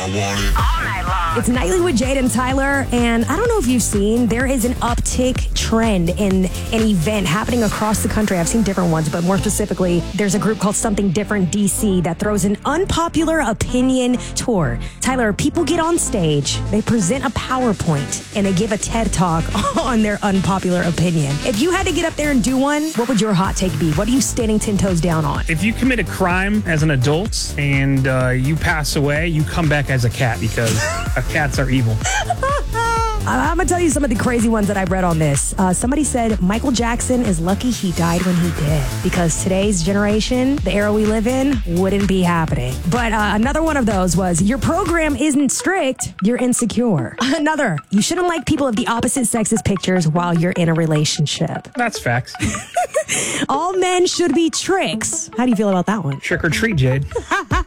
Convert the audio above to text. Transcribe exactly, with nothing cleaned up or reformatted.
It's Nightly with Jade and Tyler, and I don't know if you've seen, there is an uptick trend in an event happening across the country. I've seen different ones, but more specifically, there's a group called Something Different D C that throws an unpopular opinion tour. Tyler, people get on stage, they present a PowerPoint, and they give a TED Talk on their unpopular opinion. If you had to get up there and do one, what would your hot take be? What are you standing ten toes down on? If you commit a crime as an adult and uh, you pass away, you come back as a cat because cats are evil. I'm going to tell you some of the crazy ones that I read on this. Uh, somebody said Michael Jackson is lucky he died when he did because today's generation, the era we live in, wouldn't be happening. But uh, another one of those was your program isn't strict, you're insecure. Another, you shouldn't like people of the opposite sex's pictures while you're in a relationship. That's facts. All men should be tricks. How do you feel about that one? Trick or treat, Jade.